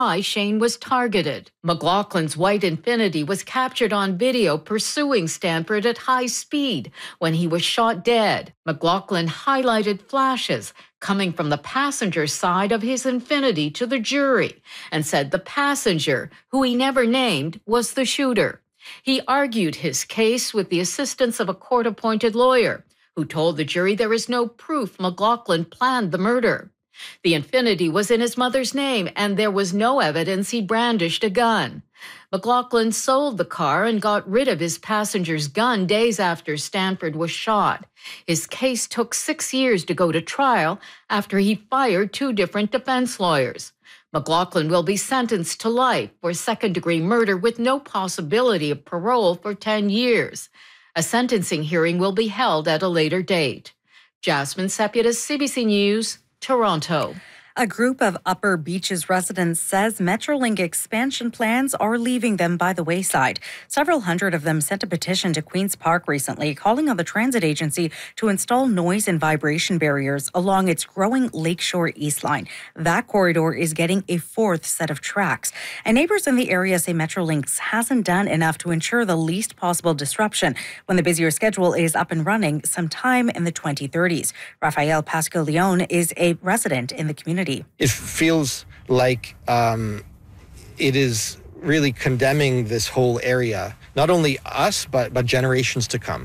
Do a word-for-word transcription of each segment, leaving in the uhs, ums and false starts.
Shane was targeted. McLaughlin's white Infiniti was captured on video pursuing Stanford at high speed when he was shot dead. McLaughlin highlighted flashes coming from the passenger side of his Infiniti to the jury and said the passenger, who he never named, was the shooter. He argued his case with the assistance of a court-appointed lawyer who told the jury there is no proof McLaughlin planned the murder. The Infiniti was in his mother's name, and there was no evidence he brandished a gun. McLaughlin sold the car and got rid of his passenger's gun days after Stanford was shot. His case took six years to go to trial after he fired two different defense lawyers. McLaughlin will be sentenced to life for second-degree murder with no possibility of parole for ten years. A sentencing hearing will be held at a later date. Jasmine Sepiatis, C B C News, Toronto. A group of Upper Beaches residents says Metrolink expansion plans are leaving them by the wayside. Several hundred of them sent a petition to Queen's Park recently, calling on the transit agency to install noise and vibration barriers along its growing Lakeshore East Line. That corridor is getting a fourth set of tracks. And neighbors in the area say Metrolinx hasn't done enough to ensure the least possible disruption when the busier schedule is up and running sometime in the twenty thirties. Rafael Pascal-Leon is a resident in the community. It feels like um, it is really condemning this whole area, not only us, but, but generations to come.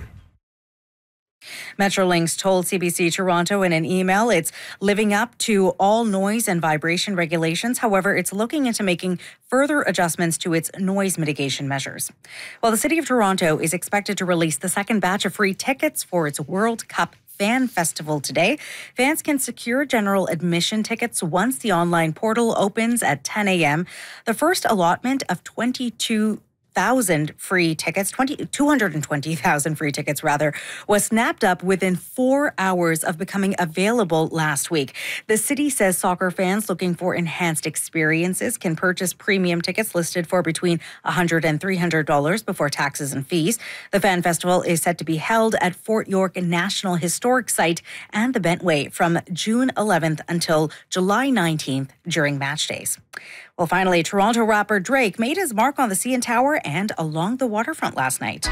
Metrolinx told C B C Toronto in an email it's living up to all noise and vibration regulations. However, it's looking into making further adjustments to its noise mitigation measures. Well, the City of Toronto is expected to release the second batch of free tickets for its World Cup Fan Festival today. Fans can secure general admission tickets once the online portal opens at ten a.m. The first allotment of twenty-two thousand free tickets, two hundred twenty thousand free tickets rather, was snapped up within four hours of becoming available last week. The city says soccer fans looking for enhanced experiences can purchase premium tickets listed for between one hundred dollars and three hundred dollars before taxes and fees. The Fan Festival is set to be held at Fort York National Historic Site and the Bentway from June eleventh until July nineteenth during match days. Well, finally, Toronto rapper Drake made his mark on the C N Tower and along the waterfront last night.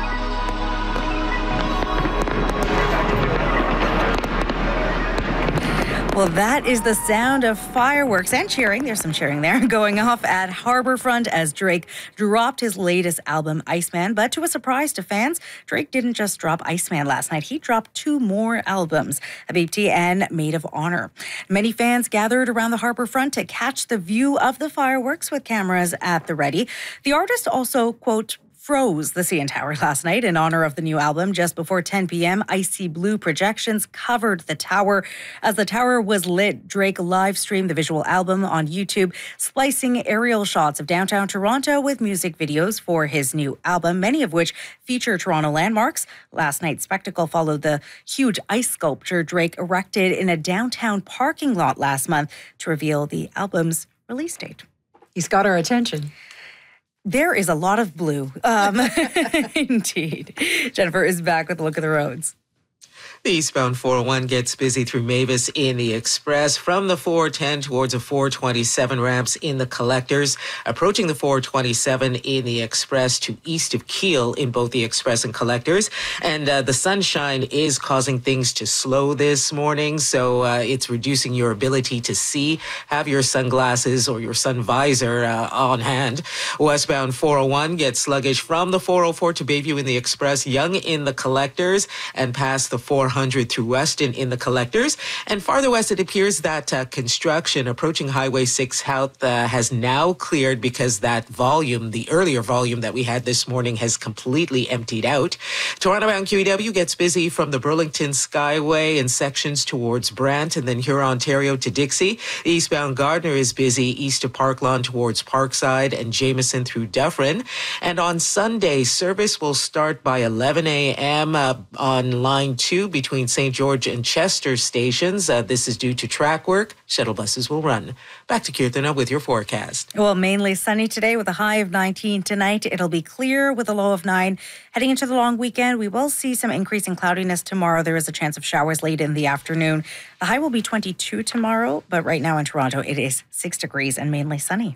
Well, that is the sound of fireworks and cheering. There's some cheering there going off at Harbourfront as Drake dropped his latest album, Iceman. But to a surprise to fans, Drake didn't just drop Iceman last night. He dropped two more albums, Habibti and Maid of Honor. Many fans gathered around the Harbourfront to catch the view of the fireworks with cameras at the ready. The artist also, quote, froze the C N Tower last night in honor of the new album. Just before ten p.m., icy blue projections covered the tower. As the tower was lit, Drake live streamed the visual album on YouTube, splicing aerial shots of downtown Toronto with music videos for his new album, many of which feature Toronto landmarks. Last night's spectacle followed the huge ice sculpture Drake erected in a downtown parking lot last month to reveal the album's release date. He's got our attention. There is a lot of blue. Um, indeed. Jennifer is back with a look at the roads. The eastbound four oh one gets busy through Mavis in the Express, from the four ten towards the four twenty-seven ramps in the Collectors, approaching the four twenty-seven in the Express to east of Keele in both the Express and Collectors. And uh, the sunshine is causing things to slow this morning, so uh, it's reducing your ability to see. Have your sunglasses or your sun visor uh, on hand. Westbound four oh one gets sluggish from the four oh four to Bayview in the Express, Yonge in the Collectors, and past the four hundred through Weston in the Collectors. And farther west, it appears that uh, construction approaching Highway six South uh, has now cleared because that volume, the earlier volume that we had this morning, has completely emptied out. Toronto-bound Q E W gets busy from the Burlington Skyway in sections towards Brant and then Huron, Ontario to Dixie. The eastbound Gardner is busy east of Park Lawn towards Parkside and Jameson through Dufferin. And on Sunday, service will start by eleven a.m. Uh, on line two two between Saint George and Chester stations. Uh, this is due to track work. Shuttle buses will run. Back to Kirtana with your forecast. Well, mainly sunny today with a high of nineteen tonight. It'll be clear with a low of nine. Heading into the long weekend, we will see some increase in cloudiness tomorrow. There is a chance of showers late in the afternoon. The high will be twenty-two tomorrow, but right now in Toronto, it is six degrees and mainly sunny.